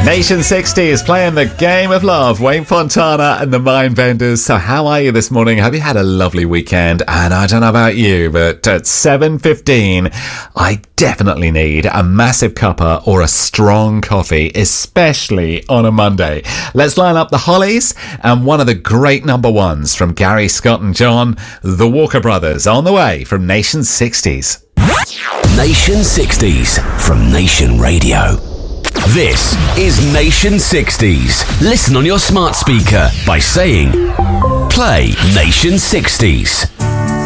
Nation 60 is playing the game of love. Wayne Fontana and the Mindbenders. So how are you this morning? Have you had a lovely weekend? And I don't know about you, but at 7:15, I definitely need a massive cuppa or a strong coffee, especially on a Monday. Let's line up the Hollies and one of the great number ones from Gary, Scott and John, the Walker Brothers, on the way from Nation 60s. Nation 60s from Nation Radio. This is Nation 60s. Listen on your smart speaker by saying, play Nation 60s.